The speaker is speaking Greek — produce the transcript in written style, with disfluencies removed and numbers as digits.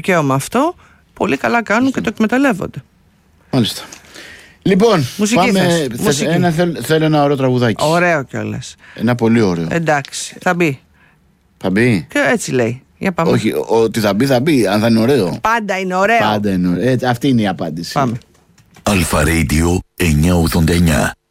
δικαίωμα αυτό, πολύ καλά κάνουν και το εκμεταλλεύονται. Μάλιστα. Λοιπόν, μουσική πάμε. Θέλω ένα ωραίο τραγουδάκι. Ωραίο κιόλας. Ένα πολύ ωραίο. Εντάξει, θα μπει. Θα μπει. Και έτσι λέει. Για πάμε. Όχι, ότι θα μπει, αν θα είναι ωραίο. Πάντα είναι ωραίο. Πάντα είναι ωραίο. Αυτή είναι η απάντηση. Πάμε. Αλφα Radio 989.